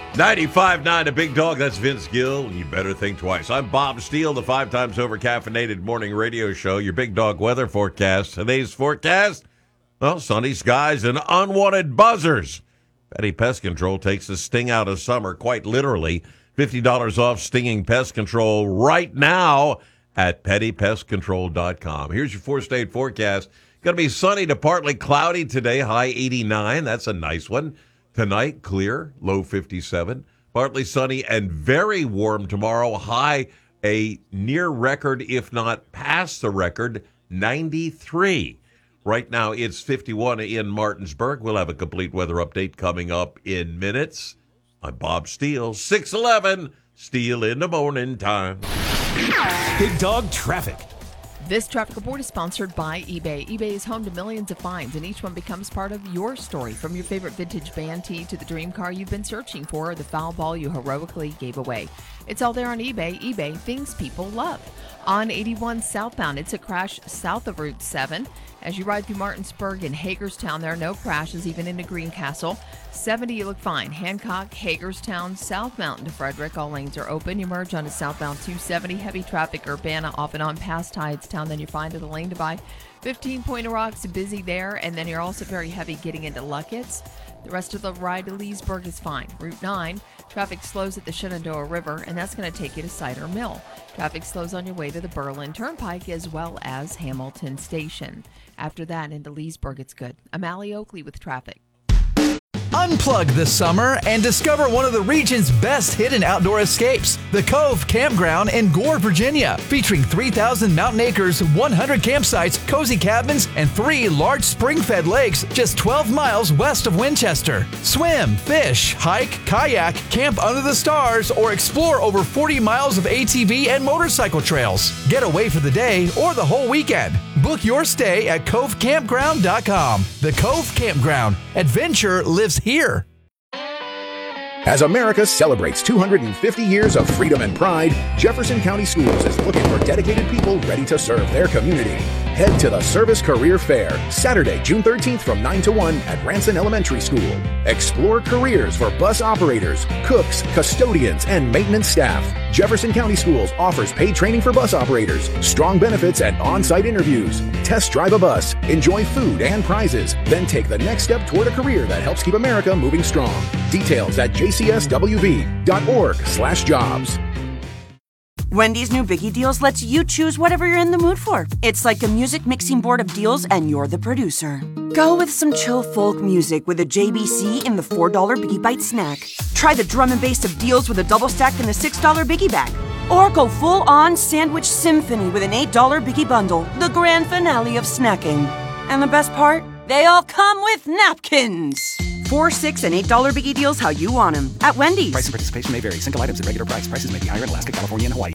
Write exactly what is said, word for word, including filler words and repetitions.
ninety-five point nine, a big dog. That's Vince Gill. And you better think twice. I'm Bob Steele, the five times over caffeinated morning radio show. Your big dog weather forecast. Today's forecast, well, sunny skies and unwanted buzzers. Petty Pest Control takes the sting out of summer, quite literally. fifty dollars off stinging pest control right now at petty pest control dot com. Here's your four-state forecast. Going to be sunny to partly cloudy today, high eighty-nine. That's a nice one. Tonight, clear, low fifty-seven. Partly sunny and very warm tomorrow, high a near record, if not past the record, ninety-three. Right now, it's fifty-one in Martinsburg. We'll have a complete weather update coming up in minutes. I'm Bob Steele, six eleven, Steele in the morning time. Big Dog Traffic. This traffic report is sponsored by eBay. eBay is home to millions of finds, and each one becomes part of your story. From your favorite vintage band tee to the dream car you've been searching for, or the foul ball you heroically gave away. It's all there on eBay. eBay, things people love. On eighty-one southbound, it's a crash south of Route seven. As you ride through Martinsburg and Hagerstown, there are no crashes, even into Greencastle. seventy, you look fine. Hancock, Hagerstown, South Mountain to Frederick, all lanes are open. You merge onto southbound two seventy. Heavy traffic, Urbana, off and on past Hyattstown. Then you find the lane to buy. fifteen Pointe Rocks, busy there. And then you're also very heavy getting into Luckett's. The rest of the ride to Leesburg is fine. Route nine, traffic slows at the Shenandoah River, and that's going to take you to Cider Mill. Traffic slows on your way to the Berlin Turnpike as well as Hamilton Station. After that, into Leesburg, it's good. I'm Allie Oakley with traffic. Unplug this summer and discover one of the region's best hidden outdoor escapes, the Cove Campground in Gore, Virginia, featuring three thousand mountain acres, one hundred campsites, cozy cabins, and three large spring-fed lakes just twelve miles west of Winchester. Swim, fish, hike, kayak, camp under the stars, or explore over forty miles of A T V and motorcycle trails. Get away for the day or the whole weekend. Book your stay at cove campground dot com. The Cove Campground. Adventure lives here. As America celebrates two hundred fifty years of freedom and pride, Jefferson County Schools is looking for dedicated people ready to serve their community. Head to the Service Career Fair, Saturday, June thirteenth from nine to one at Ranson Elementary School. Explore careers for bus operators, cooks, custodians, and maintenance staff. Jefferson County Schools offers paid training for bus operators, strong benefits, and on-site interviews. Test drive a bus, enjoy food and prizes, then take the next step toward a career that helps keep America moving strong. Details at j c s w v dot org slash jobs. Wendy's new Biggie Deals lets you choose whatever you're in the mood for. It's like a music mixing board of deals, and you're the producer. Go with some chill folk music with a J B C in the four dollar Biggie Bite snack. Try the drum and bass of deals with a double stack in the six dollar Biggie Bag. Or go full-on sandwich symphony with an eight dollar Biggie Bundle, the grand finale of snacking. And the best part? They all come with napkins. Four, six, and eight dollar Biggie Deals how you want them at Wendy's. Price and participation may vary. Single items at regular price. Prices may be higher in Alaska, California, and Hawaii.